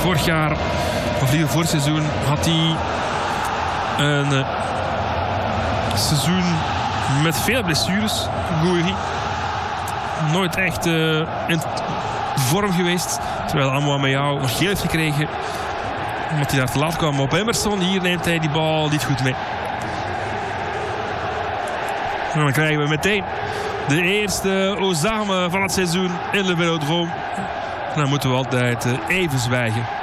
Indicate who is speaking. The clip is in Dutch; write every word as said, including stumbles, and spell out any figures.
Speaker 1: Vorig jaar, of liever vorig seizoen, had hij een uh, seizoen met veel blessures. Gouiri. Nooit echt uh, in vorm geweest. Terwijl Amoameyao nog geel heeft gekregen. Omdat hij daar te laat kwam op Emerson. Hier neemt hij die bal niet goed mee. En dan krijgen we meteen de eerste Osame van het seizoen in de Velodrome. En dan moeten we altijd uh, even zwijgen.